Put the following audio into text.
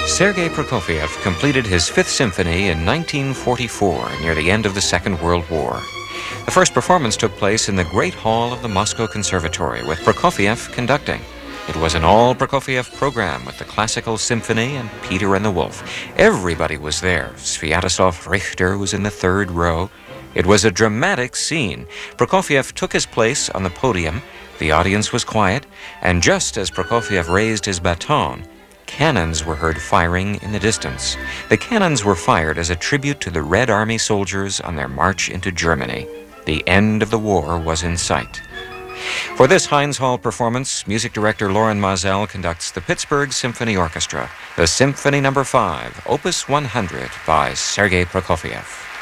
Sergei Prokofiev completed his Fifth Symphony in 1944, near the end of the Second World War. The first performance took place in the Great Hall of the Moscow Conservatory, with Prokofiev conducting. It was an all-Prokofiev program with the Classical Symphony and Peter and the Wolf. Everybody was there. Sviatoslav Richter was in the third row. It was a dramatic scene. Prokofiev took his place on the podium. The audience was quiet, and just as Prokofiev raised his baton, cannons were heard firing in the distance. The cannons were fired as a tribute to the Red Army soldiers on their march into Germany. The end of the war was in sight. For this Heinz Hall performance, music director Loren Mazel conducts the Pittsburgh Symphony Orchestra, the Symphony No. 5, Opus 100 by Sergei Prokofiev.